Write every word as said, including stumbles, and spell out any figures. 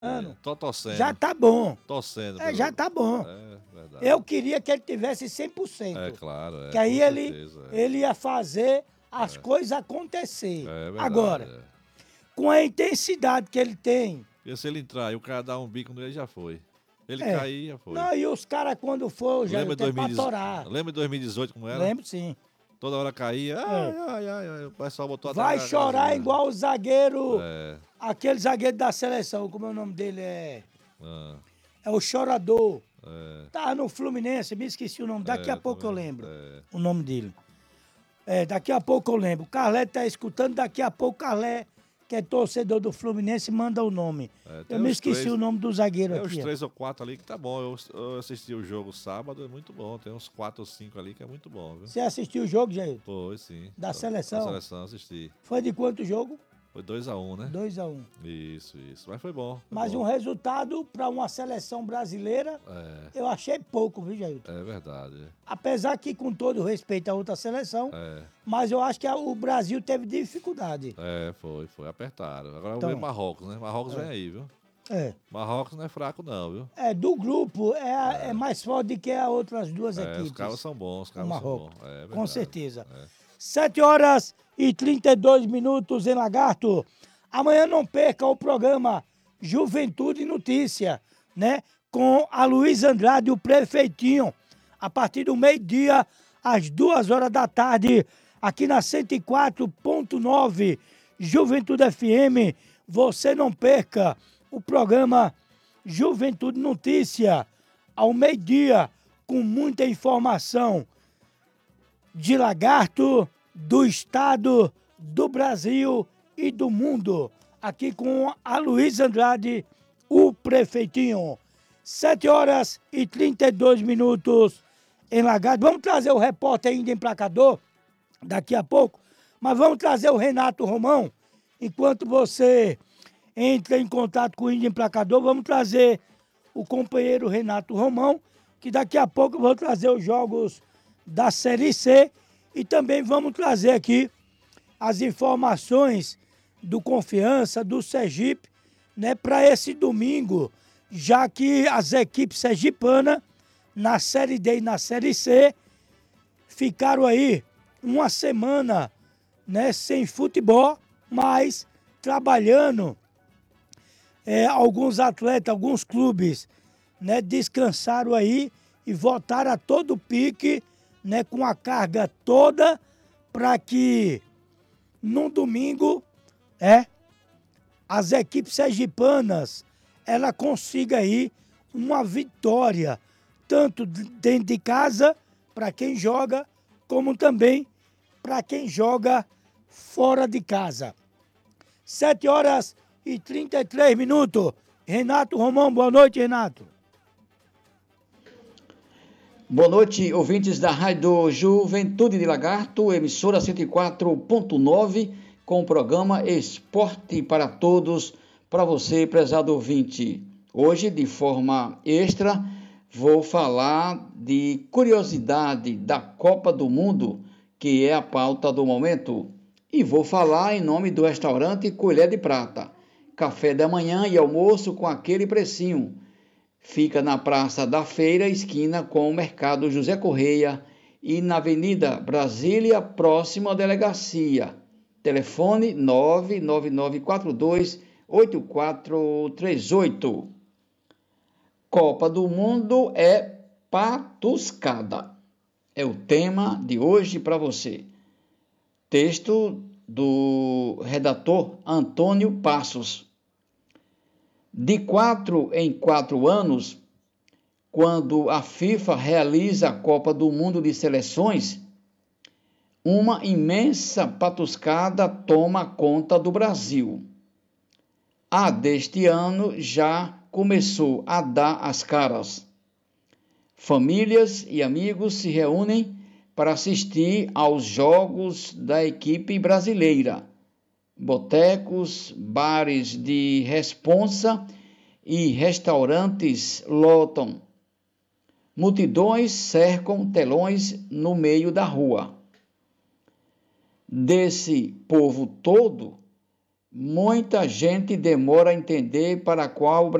ano, Tô torcendo. já tá bom. Torcendo. É, pelo- já tá bom. É, verdade. Eu queria que ele tivesse cem por É cento. claro, é. Que aí com ele, certeza, é. ele ia fazer as coisas acontecer. É verdade. Agora, é. com a intensidade que ele tem. E se ele entrar e o cara dar um bico nele, já foi. Ele É. cair, já foi. Não, e os caras quando for, já Lembra de tem pra 2018? torar. Lembra de dois mil e dezoito como era? Lembro sim. Toda hora caía. Ai, ai, ai, ai. O pessoal botou até Vai a chorar gasolina. igual o zagueiro, É. aquele zagueiro da seleção, como é o nome dele? É, Ah, é o Chorador. é. Tá no Fluminense, me esqueci o nome. Daqui É, a pouco eu também. lembro É. o nome dele. É, daqui a pouco eu lembro. O Carlé tá escutando, daqui a pouco o Carlé, que é torcedor do Fluminense, manda o nome. É, tem eu me uns esqueci três- o nome do zagueiro Tem uns aqui. ó. três ou quatro ali que tá bom. Eu, eu assisti o jogo sábado, é muito bom. Tem uns quatro ou cinco ali que é muito bom, viu? Você assistiu o jogo, Jair? Foi, sim. Da Da seleção? seleção, assisti. Foi de quanto jogo? Foi dois a um, né? dois a um. Isso, isso. Mas foi bom. foi Mas bom. um resultado para uma seleção brasileira, É, eu achei pouco, viu, Jair? é verdade. Apesar que, com todo respeito à outra seleção, É, mas eu acho que a- o Brasil teve dificuldade. é, foi, foi. Apertaram. Agora Então. vamos ver Marrocos, né? Marrocos vem aí, viu? É. Marrocos não é fraco, não, viu? É, do grupo, é, a- é mais forte do que as outras duas É, equipes. os caras são bons, os caras O são Marrocos. bons. É, verdade. Com certeza. É. sete horas e trinta e dois minutos em Lagarto. Amanhã não perca o programa Juventude Notícia, né? Com a Luiz Andrade e o Prefeitinho. A partir do meio-dia, às duas horas da tarde, aqui na cento e quatro ponto nove Juventude F M. Você não perca o programa Juventude Notícia ao meio-dia, com muita informação de Lagarto, do estado, do Brasil e do mundo. Aqui com a Luiz Andrade, o Prefeitinho. sete horas e trinta e dois minutos em Lagarto. Vamos trazer o repórter ainda emplacador daqui a pouco, mas vamos trazer o Renato Romão. Enquanto você entra em contato com o índio emplacador, vamos trazer o companheiro Renato Romão, que daqui a pouco eu vou trazer os jogos da Série C e também vamos trazer aqui as informações do Confiança, do Sergipe, né, para esse domingo, já que as equipes sergipanas, na Série D e na Série C, ficaram aí uma semana, né, sem futebol, mas trabalhando. É, alguns atletas, alguns clubes, né, descansaram aí e voltaram a todo pique, né, com a carga toda, para que no domingo, é, as equipes sergipanas, ela consiga aí uma vitória, tanto dentro de casa, para quem joga, como também para quem joga fora de casa. sete horas e trinta e três minutos. Renato Romão, boa noite, Renato. Boa noite, ouvintes da Rádio Juventude de Lagarto, emissora cento e quatro ponto nove, com o programa Esporte para Todos, para você, prezado ouvinte. Hoje, de forma extra, vou falar de curiosidade da Copa do Mundo, que é a pauta do momento. E vou falar em nome do restaurante Colher de Prata. Café da manhã e almoço com aquele precinho. Fica na Praça da Feira, esquina com o Mercado José Correia e na Avenida Brasília, próximo à delegacia. Telefone nove nove nove quatro dois oito quatro três oito. Copa do Mundo é patuscada. É o tema de hoje para você. Texto do redator Antônio Passos. De quatro em quatro anos, quando a FIFA realiza a Copa do Mundo de Seleções, uma imensa patuscada toma conta do Brasil. A deste ano já começou a dar as caras. Famílias e amigos se reúnem para assistir aos jogos da equipe brasileira. Botecos, bares de responsa e restaurantes lotam. Multidões cercam telões no meio da rua. Desse povo todo, muita gente demora a entender para qual o